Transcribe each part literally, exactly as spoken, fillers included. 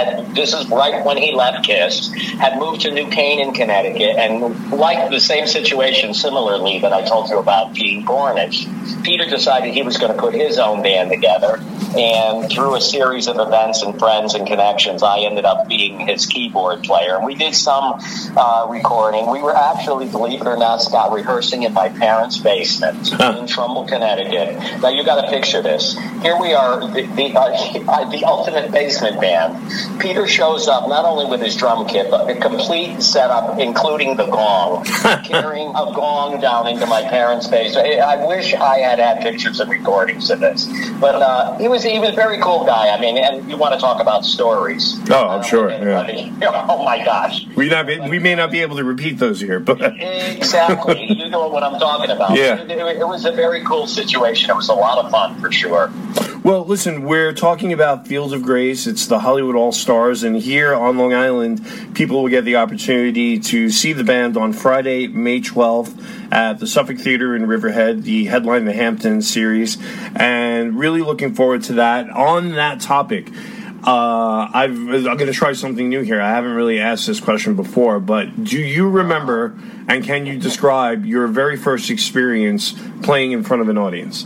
had, this is right when he left KISS, had moved to New Canaan, Connecticut, and like the same situation, similarly, that I told you about being Gornish, Peter decided he was going to put his own band together, and through a series of events and friends and connections, I ended up being his keyboard player. And we did some uh, recording. We were actually, believe it or not, Scott, rehearsing in my parents' basement huh. in Trumbull, Connecticut. Now, you got to picture this. Here we are, the, the, uh, the ultimate basement band. Peter shows up not only with his drum kit, but the complete setup, including the gong, carrying a gong down into my parents' basement. I wish I had had pictures and recordings of this. But uh, he was he was a very cool guy. I mean, and you want to talk about stories. Oh, I'm sure. Yeah. Oh, my gosh. We not be, we may not be able to repeat those here, but exactly. You know what I'm talking about. Yeah. It, it, it was a very cool situation. It was a lot of fun, for sure. Well, listen, we're talking about Fields of Grace. It's the Hollywood All-Stars, and here on Long Island, people will get the opportunity to see the band on Friday, May twelfth, at the Suffolk Theater in Riverhead, the Headline the Hamptons series, and really looking forward to that. On that topic, uh, I've, I'm going to try something new here. I haven't really asked this question before, but do you remember, and can you describe your very first experience playing in front of an audience?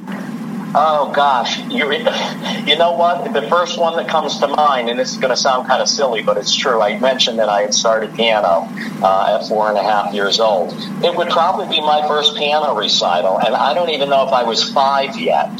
Oh, gosh. You, you know what? The first one that comes to mind, and this is going to sound kind of silly, but it's true. I mentioned that I had started piano uh, at four and a half years old. It would probably be my first piano recital, and I don't even know if I was five yet.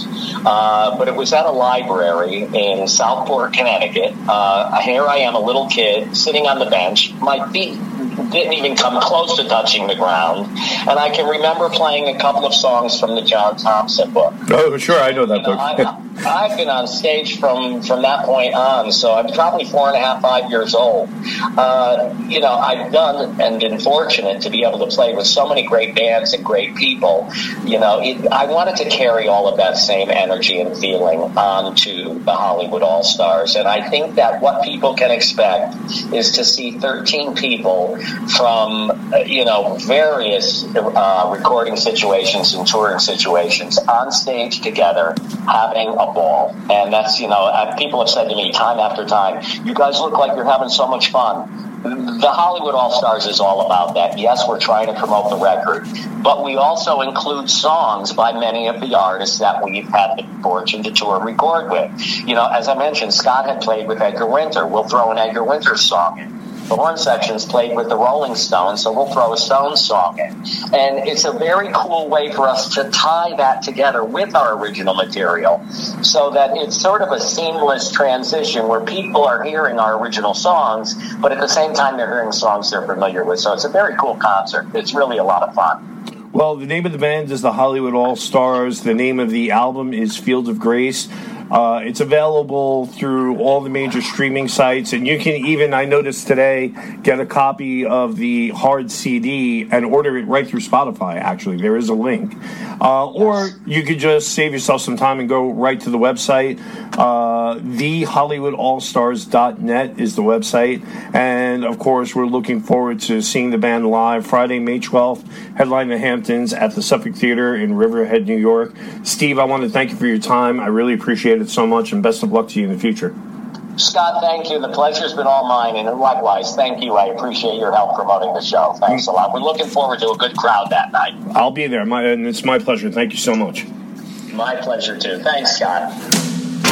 Uh, but it was at a library in Southport, Connecticut. Uh, here I am, a little kid, sitting on the bench. My feet didn't even come close to touching the ground. And I can remember playing a couple of songs from the John Thompson book. Oh, sure, I know that you know, book. I, I've been on stage from, from that point on, so I'm probably four and a half, five years old. Uh, you know, I've done and been fortunate to be able to play with so many great bands and great people. You know, it, I wanted to carry all of that same energy and feeling onto the Hollywood All-Stars. And I think that what people can expect is to see thirteen people from, uh, you know, various uh, recording situations and touring situations on stage together, having a ball. And that's, you know, people have said to me time after time, you guys look like you're having so much fun. The Hollywood All-Stars is all about that. Yes, we're trying to promote the record, but we also include songs by many of the artists that we've had the fortune to tour and record with. You know, as I mentioned, Scott had played with Edgar Winter. We'll throw an Edgar Winter song in. The horn section's played with the Rolling Stones, so we'll throw a Stones song in. And it's a very cool way for us to tie that together with our original material so that it's sort of a seamless transition where people are hearing our original songs, but at the same time they're hearing songs they're familiar with. So it's a very cool concert. It's really a lot of fun. Well, the name of the band is the Hollywood All-Stars. The name of the album is Fields of Grace. Uh, it's available through all the major streaming sites, and you can even, I noticed today, get a copy of the hard C D and order it right through Spotify, actually. There is a link. Uh, or you could just save yourself some time and go right to the website. Uh, the hollywood all stars dot net is the website. And, of course, we're looking forward to seeing the band live Friday, May twelfth, Headline the Hamptons at the Suffolk Theater in Riverhead, New York. Steve, I want to thank you for your time. I really appreciate it so much, and best of luck to you in the future. Scott, thank you. The pleasure's been all mine, and likewise, thank you. I appreciate your help promoting the show. Thanks a lot. We're looking forward to a good crowd that night. I'll be there, my, and it's my pleasure. Thank you so much. My pleasure, too. Thanks, Scott.